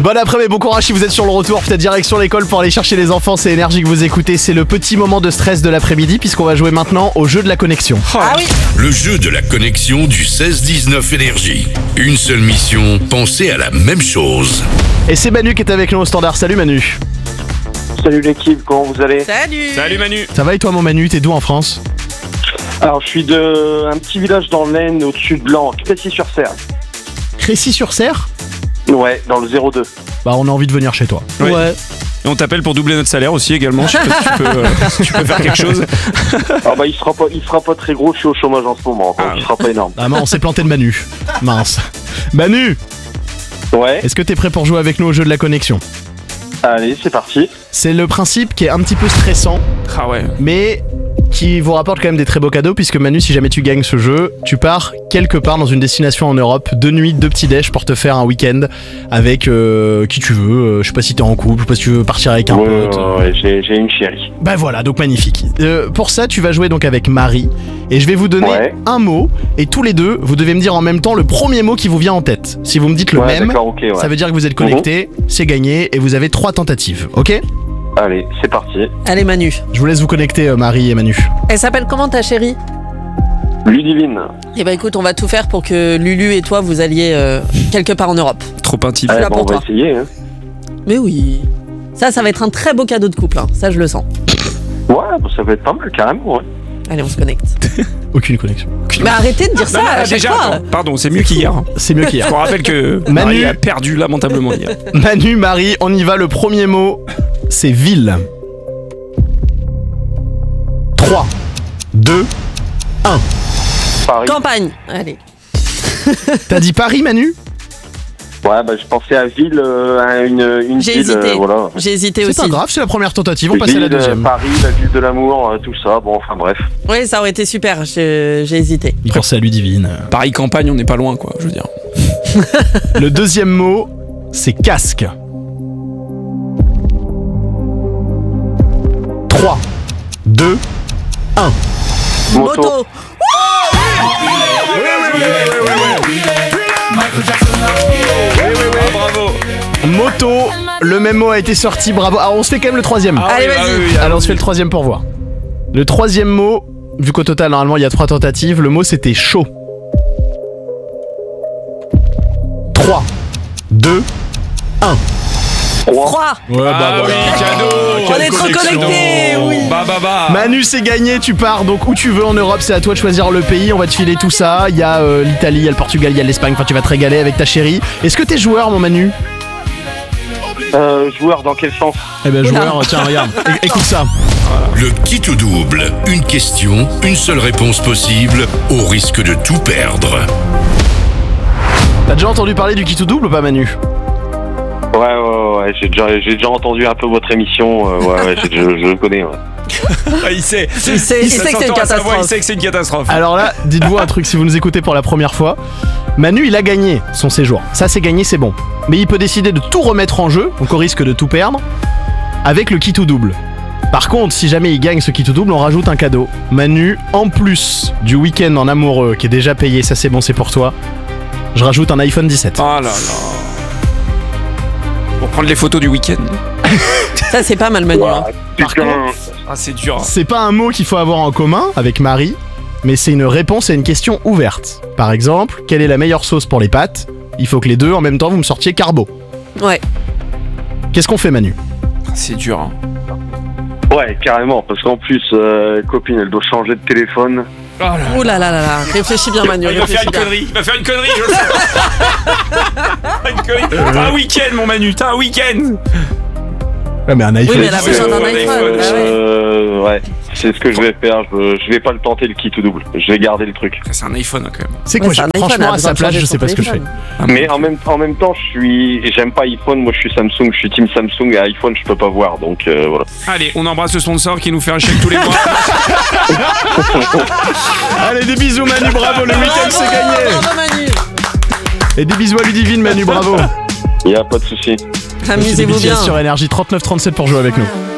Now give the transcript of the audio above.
Bon après-midi, bon courage si vous êtes sur le retour, peut-être direction l'école pour aller chercher les enfants, c'est Énergie que vous écoutez, c'est le petit moment de stress de l'après-midi puisqu'on va jouer maintenant au jeu de la connexion. Ah oui. Le jeu de la connexion du 16-19 Énergie. Une seule mission, penser à la même chose. Et c'est Manu qui est avec nous au standard, salut Manu. Salut l'équipe, comment vous allez? Salut Manu. Ça va et toi mon Manu, t'es d'où en France? Alors je suis d'un petit village dans l'Aisne au-dessus de Blanc, Crécy-sur-Serre. Crécy-sur-Serre? Ouais, dans le 02. Bah on a envie de venir chez toi. Ouais. Et on t'appelle pour doubler notre salaire aussi également. Je sais pas si tu peux faire quelque chose. Alors bah il sera pas très gros, je suis au chômage en ce moment, donc il sera pas énorme. Ah on s'est planté de Manu. Mince. Manu, Ouais, est-ce que t'es prêt pour jouer avec nous au jeu de la connexion? allez, c'est parti. C'est le principe qui est un petit peu stressant, Ah ouais. mais qui vous rapporte quand même des très beaux cadeaux, puisque Manu, si jamais tu gagnes ce jeu, tu pars quelque part dans une destination en Europe, 2 nuits, 2 petits déj pour te faire un week-end avec qui tu veux. Je sais pas si t'es en couple, je sais pas si tu veux partir avec un pote. Ouais, j'ai une chérie. Bah voilà, donc magnifique. Pour ça, tu vas jouer donc avec Marie, et je vais vous donner un mot, et tous les deux, vous devez me dire en même temps le premier mot qui vous vient en tête. Si vous me dites le même, d'accord, ok, ouais. ça veut dire que vous êtes connectés, c'est gagné, et vous avez 3 tentatives, ok? Allez, c'est parti. Allez Manu. Je vous laisse vous connecter, Marie et Manu. Elle s'appelle comment ta chérie? Ludivine. Eh ben écoute, on va tout faire pour que Lulu et toi vous alliez quelque part en Europe. Trop intime. là Allez, pour on va toi. essayer. Hein. Mais oui. Ça va être un très beau cadeau de couple, hein. Ça je le sens. Ouais, bah, ça va être pas mal, carrément. Ouais. Allez, on se connecte. Aucune connexion. Mais arrêtez de dire ça à chaque déjà, fois. attends, pardon, c'est mieux qu'hier. C'est mieux qu'hier. Je vous rappelle que Manu Marie a perdu lamentablement hier. Manu, Marie, on y va, le premier mot, c'est ville. 3, 2, 1. Paris. Campagne. Allez. T'as dit Paris, Manu? Ouais, bah je pensais à ville, à une J'ai ville, hésité. voilà. J'ai hésité C'est aussi. pas grave, c'est la première tentative, on passe à la Ville, deuxième. Paris, la ville de l'amour, tout ça, bon, enfin bref. Oui, ça aurait été super. J'ai hésité. Il pense à Ludivine. Paris campagne, on n'est pas loin quoi, je veux dire. Le deuxième mot, c'est casque. 3, 2, 1. Moto. Bravo. Moto, le même mot a été sorti, bravo. Alors on se fait quand même le troisième. Allez, vas-y. Alors on se fait le troisième pour voir. Le troisième mot, vu qu'au total normalement il y a 3 tentatives, le mot c'était chaud. 3, 2, 1. Froid. Ouais, Ah oui, cadeau. On est trop connectés, oui. Bah. Manu, c'est gagné, tu pars donc où tu veux en Europe, c'est à toi de choisir le pays, on va te filer tout ça. Il y a l'Italie, il y a le Portugal, il y a l'Espagne, enfin tu vas te régaler avec ta chérie. Est-ce que t'es joueur, mon Manu? Joueur dans quel sens? Eh ben joueur, tiens regarde, écoute ça. Le qui tout double. Une question, une seule réponse possible, au risque de tout perdre. T'as déjà entendu parler du qui tout double ou pas, Manu? Ouais, j'ai déjà entendu un peu votre émission, je le connais, ouais. Il sait. Il sait que c'est une catastrophe. Il sait que c'est une catastrophe. Alors là, dites-vous un truc si vous nous écoutez pour la première fois. Manu, il a gagné son séjour. Ça, c'est gagné, c'est bon. Mais il peut décider de tout remettre en jeu, donc au risque de tout perdre, avec le qui tout double. Par contre, si jamais il gagne ce qui tout double, on rajoute un cadeau. Manu, en plus du week-end en amoureux qui est déjà payé, ça c'est bon, c'est pour toi, je rajoute un iPhone 17. Oh là là. Pour prendre les photos du week-end. Ça, c'est pas mal, Manu. Hein. Par contre, Ah, c'est dur. c'est pas un mot qu'il faut avoir en commun avec Marie, mais c'est une réponse à une question ouverte. Par exemple, quelle est la meilleure sauce pour les pâtes? Il faut que les deux, en même temps, vous me sortiez carbo. Ouais. Qu'est-ce qu'on fait, Manu? C'est dur. Hein. Ouais, carrément, parce qu'en plus, copine, elle doit changer de téléphone. Oh là. Ouh là là là là. Réfléchis bien, Manu. Il va faire Réfléchis une bien. connerie. Il va faire une connerie, je le sais. Une connerie. T'as un week-end, mon Manu. T'as un week-end. Ouais, mais un iPhone. Oui, mais elle a besoin d'un Ouais, iPhone. ouais, Bah ouais. Ouais, c'est ce que je vais faire. Je vais pas le tenter le qui tout double. Je vais garder le truc. C'est un iPhone quand même. C'est quoi, Ouais, c'est un iPhone, elle franchement, a à besoin sa de place, changer je sais son pas ce que je fais. téléphone. Mais en même temps, j'aime pas iPhone. Moi, je suis Samsung. Je suis team Samsung et iPhone, je peux pas voir. Donc voilà. Allez, on embrasse le sponsor qui nous fait un chèque tous les mois. Allez, des bisous, Manu, bravo, le week-end c'est gagné. Bravo, Manu. Et des bisous à Ludivine, Manu, bravo. Y a pas de souci. Amusez-vous bien. Sur Énergie 3937 pour jouer avec nous.